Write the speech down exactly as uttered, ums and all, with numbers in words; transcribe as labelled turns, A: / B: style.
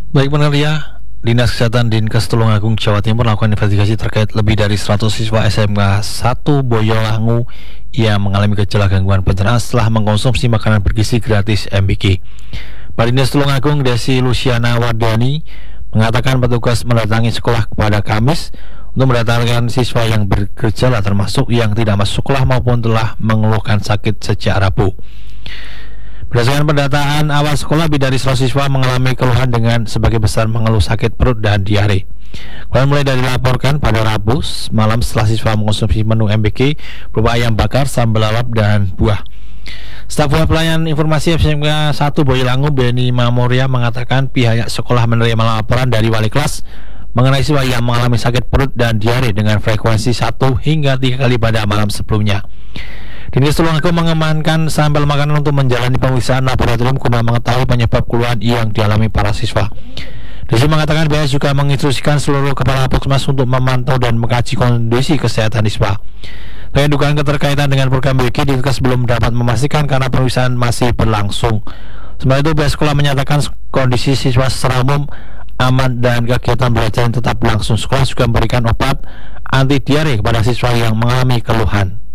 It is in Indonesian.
A: Baik benar ya, Dinas Kesehatan Dinkes Tulungagung Jawa Timur melakukan investigasi terkait lebih dari seratus siswa S M K satu Boyolangu yang mengalami gejala gangguan pencernaan setelah mengkonsumsi makanan bergizi gratis M B K. Dinas Tulungagung Desi Luciana Wardani mengatakan petugas mendatangi sekolah pada Kamis untuk mendatangkan siswa yang bergejala termasuk yang tidak masuk sekolah maupun telah mengeluhkan sakit sejak Rabu. Berdasarkan pendataan awal sekolah, lebih dari seratus siswa mengalami keluhan dengan sebagai besar mengeluh sakit perut dan diare. Keluhan mulai dari dilaporkan pada Rabu malam setelah siswa mengonsumsi menu M B K berupa ayam bakar, sambal lalap, dan buah. Staf Pelayanan Informasi S M K satu Boyolangu Beni Mamoria mengatakan pihak sekolah menerima laporan dari wali kelas mengenai siswa yang mengalami sakit perut dan diare dengan frekuensi satu hingga tiga kali pada malam sebelumnya. Dinas Tulungagung mengamankan sampel makanan untuk menjalani pemeriksaan laboratorium guna mengetahui penyebab keluhan yang dialami para siswa. Desi mengatakan pihak juga menginstruksikan seluruh kepala puskesmas untuk memantau dan mengkaji kondisi kesehatan siswa. Dengan dugaan keterkaitan dengan program B K, Dinkes belum dapat memastikan karena pemeriksaan masih berlangsung. Sementara itu, pihak sekolah menyatakan kondisi siswa secara umum aman dan kegiatan belajar tetap berlangsung. Sekolah juga memberikan obat anti diare kepada siswa yang mengalami keluhan.